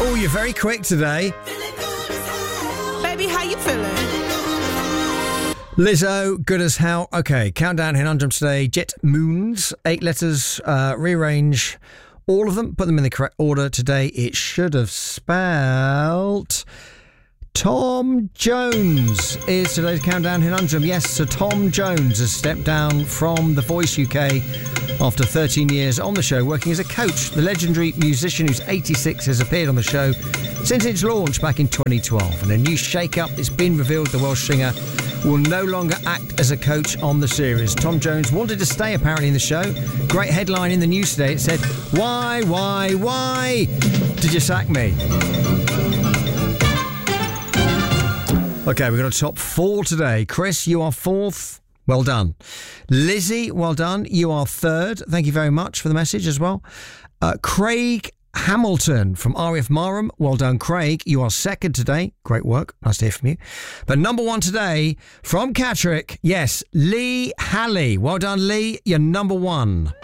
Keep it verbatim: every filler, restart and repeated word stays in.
Oh, you're very quick today. Baby, how you feeling? Lizzo, good as hell. Okay, countdown conundrum today. Jet Moons, eight letters, uh, rearrange all of them, put them in the correct order today. It should have spelt Tom Jones is today's countdown conundrum. Yes, so Tom Jones has stepped down from The Voice U K after thirteen years on the show, working as a coach. The legendary musician who's eighty-six has appeared on the show since its launch back in twenty twelve. And a new shake-up, it's been revealed the Welsh singer will no longer act as a coach on the series. Tom Jones wanted to stay apparently in the show. Great headline in the news today. It said, why, why, why did you sack me? Okay, we've got a top four today. Chris, you are fourth. Well done. Lizzie, well done. You are third. Thank you very much for the message as well. Uh, Craig Hamilton from R A F Marham. Well done, Craig. You are second today. Great work. Nice to hear from you. But number one today from Catterick. Yes, Lee Halley. Well done, Lee. You're number one.